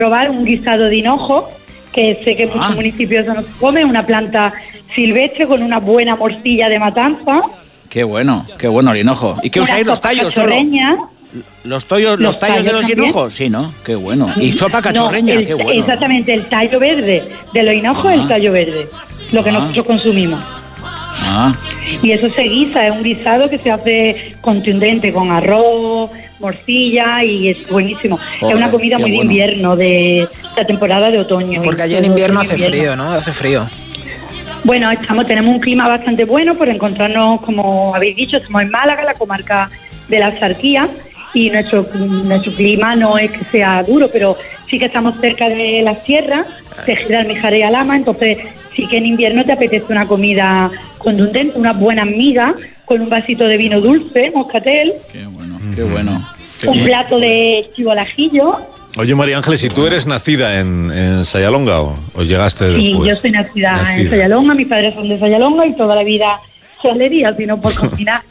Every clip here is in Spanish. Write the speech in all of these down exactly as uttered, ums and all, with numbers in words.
probar un guisado de hinojo, que sé que en muchos ah. municipios eso no se come, una planta silvestre con una buena morcilla de matanza. Qué bueno, qué bueno el hinojo. ¿Y qué usáis los tallos solo? ¿Los, tollos, los, los tallos, tallos de los también. hinojos? Sí, ¿no? Qué bueno. ¿Y sopa cachorreña? No, el, qué bueno. Exactamente, el tallo verde de los hinojos ah. es el tallo verde, lo que ah. nosotros consumimos. Ah. Y eso se guisa, es un guisado que se hace contundente con arroz, morcilla y es buenísimo. Joder, es una comida muy bueno. de invierno, de la temporada de otoño. Porque allá en invierno hace invierno. frío, ¿no? Hace frío. Bueno, estamos, tenemos un clima bastante bueno por encontrarnos, como habéis dicho, estamos en Málaga, la comarca de la Axarquía, y nuestro, nuestro clima no es que sea duro, pero sí que estamos cerca de la sierra, de Almijares y Alhama, entonces sí que en invierno te apetece una comida contundente, una buena miga con un vasito de vino dulce, moscatel. Qué bueno, qué bueno. Qué un bien. plato de chivo al ajillo. Oye, María Ángeles, ¿y tú eres nacida en, en Sayalonga o, o llegaste después? Sí, yo soy nacida, nacida en Sayalonga, mis padres son de Sayalonga y toda la vida solería, sino por cocinar.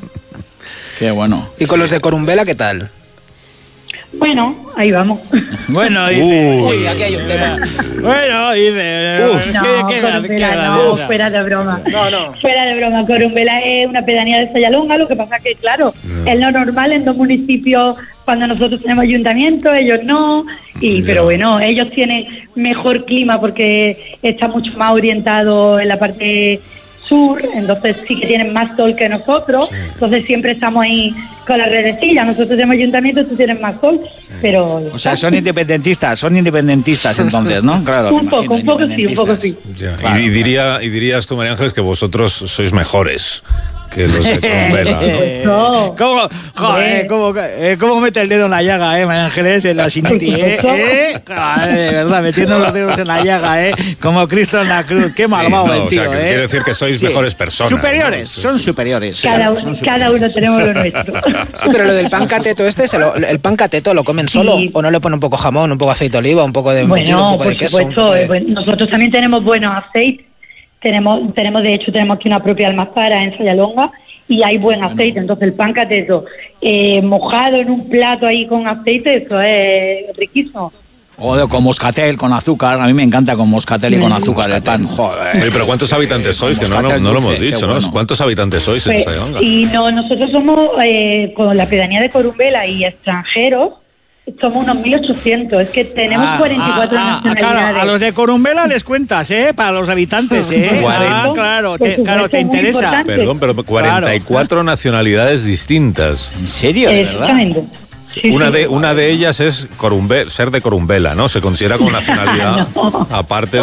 Qué bueno. ¿Y con los de Corumbela qué tal? Bueno, ahí vamos. Bueno, dice... Uy, Uy aquí hay un tema. Bueno, dice... Uf. No, ¿qué, qué, Corumbela qué no, fuera de broma. No, no. Fuera de broma, Corumbela es una pedanía de Sayalonga, lo que pasa que, claro, no. es lo normal en dos municipios cuando nosotros tenemos ayuntamiento, ellos no, y no. pero bueno, ellos tienen mejor clima porque está mucho más orientado en la parte sur, entonces sí que tienen más sol que nosotros, sí. entonces siempre estamos ahí con la redecilla, nosotros tenemos ayuntamiento, tú tienes más sol, sí. pero... O sea, son independentistas, son independentistas entonces, ¿no? Claro. Un poco, un poco sí, un poco sí. Ya. Claro. Y, y, diría, y dirías tú, María Ángeles, que vosotros sois mejores que los de Corumbela, ¿no? no. ¿Cómo, joder, cómo, eh, ¿Cómo mete el dedo en la llaga, eh, María Ángeles, en la Siniti, eh? ¿Eh? Joder, de verdad, metiendo los dedos en la llaga, eh, como Cristo en la cruz. Qué malvado sí, no, el tío, o sea, que eh. Quiere decir que sois sí. mejores personas. Superiores, ¿no? son superiores. Cada, son uno, superiores. cada uno tenemos lo nuestro. Sí, pero lo del pan cateto este, se lo, el pan cateto lo comen solo, sí. o no le ponen un poco jamón, un poco aceite de oliva, un poco de embutido, bueno, un poco de queso. Supuesto, de... Bueno, nosotros también tenemos buenos aceites. Tenemos, tenemos de hecho, tenemos aquí una propia almazara en Sayalonga y hay buen aceite, entonces el pan cateto eh, mojado en un plato ahí con aceite, eso es riquísimo. Joder, con moscatel, con azúcar, a mí me encanta con moscatel y con azúcar el pan, joder. Oye, pero ¿cuántos habitantes sois? Que no, no, no lo hemos dicho, bueno. ¿no? ¿Cuántos habitantes sois pues, en Sayalonga? Y no, nosotros somos, eh, con la pedanía de Corumbela y extranjeros, somos unos mil ochocientos, es que tenemos ah, cuarenta y cuatro ah, nacionalidades. Claro, a los de Corumbela les cuentas, ¿eh? Para los habitantes, ¿eh? Ah, claro, te, claro, te interesa. Importante. Perdón, pero cuarenta y cuatro claro. nacionalidades distintas. ¿En serio? ¿De verdad? Sí, una sí. de una de ellas es Corumbela, ser de Corumbela, ¿no? Se considera como nacionalidad no. aparte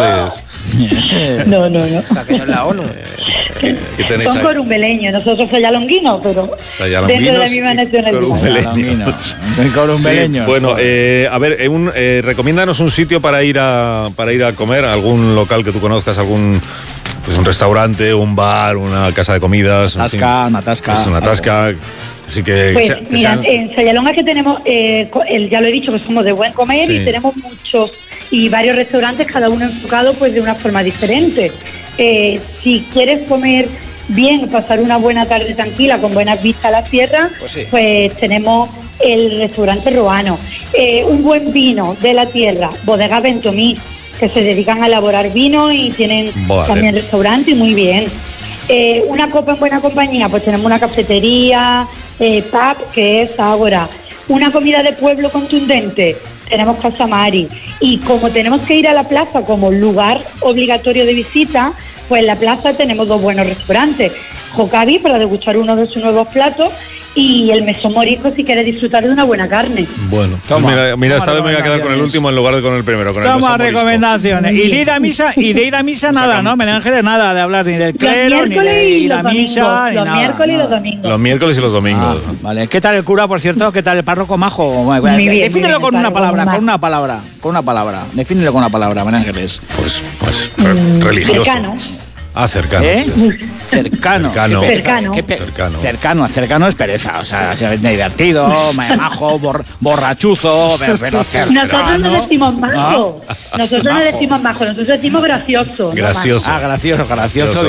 de... No, no, no. Aquello es la ONU. ¿Qué, qué tenéis Son ahí? corumbeleños, nosotros sayalonguinos, pero dentro de la misma nacionalidad. Corumbeleños. Corumbeleños. Sí, bueno, eh, a ver, eh, un, eh, recomiéndanos un sitio para ir a para ir a comer, algún local que tú conozcas, algún... Pues un restaurante, un bar, una casa de comidas... Una tasca, una tasca. Es una tasca... Así que, pues que sea, que mira, sean... en Sayalonga que tenemos, eh, el, ya lo he dicho, que somos de buen comer sí. y tenemos muchos y varios restaurantes, cada uno enfocado pues de una forma diferente. Eh, si quieres comer bien, pasar una buena tarde tranquila, con buenas vistas a la sierra, pues, sí. pues tenemos el restaurante Roano. Eh, un buen vino de la tierra, Bodega Ventomí, que se dedican a elaborar vino y tienen vale. también restaurante y muy bien. Eh, una copa en buena compañía, pues tenemos una cafetería, eh, pub, que es Ágora. Una comida de pueblo contundente, tenemos Casa Mari. Y como tenemos que ir a la plaza como lugar obligatorio de visita, pues en la plaza tenemos dos buenos restaurantes. Jocavi, para degustar uno de sus nuevos platos, y el Mesón Morisco si quieres disfrutar de una buena carne. Bueno, toma, pues mira, mira esta vez me voy a quedar con el último en lugar de con el primero. Con toma el recomendaciones. Y de ir a misa, y de ir a misa nada, ¿no? María Ángeles, nada de hablar ni del clero, ni de ir a misa, ni los nada. miércoles nada. y los domingos. Los miércoles y los domingos. Ah, vale. ¿Qué tal el cura, por cierto? ¿Qué tal el párroco majo? Muy bien, Defínelo bien, con una palabra, con con una palabra, con una palabra. Defínelo con una palabra, María Ángeles. Pues, pues, mm, religioso. Cercano. Ah, cercano. ¿Eh? Cercano. Cercano. Qué cercano. Qué pe- cercano. Cercano. Cercano es pereza. O sea, divertido, majo, bor- borrachuzo, pero cercano. Nosotros no decimos majo. ¿Ah? Nosotros Majo. no decimos majo. Nosotros decimos gracioso. Gracioso. Ah, gracioso, gracioso. Gracioso.